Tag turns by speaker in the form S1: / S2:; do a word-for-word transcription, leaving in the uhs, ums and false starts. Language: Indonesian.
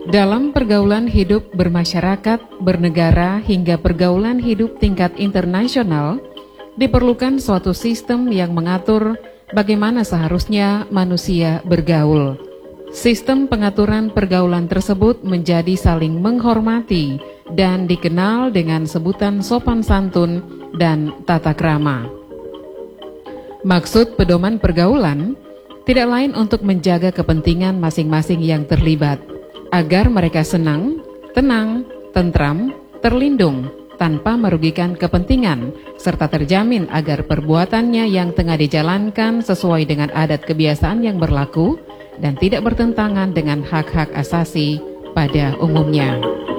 S1: Dalam pergaulan hidup bermasyarakat, bernegara, hingga pergaulan hidup tingkat internasional, diperlukan suatu sistem yang mengatur bagaimana seharusnya manusia bergaul. Sistem pengaturan pergaulan tersebut menjadi saling menghormati dan dikenal dengan sebutan sopan santun dan tata krama. Maksud pedoman pergaulan tidak lain untuk menjaga kepentingan masing-masing yang terlibat, agar mereka senang, tenang, tentram, terlindung, tanpa merugikan kepentingan, serta terjamin agar perbuatannya yang tengah dijalankan sesuai dengan adat kebiasaan yang berlaku dan tidak bertentangan dengan hak-hak asasi pada umumnya.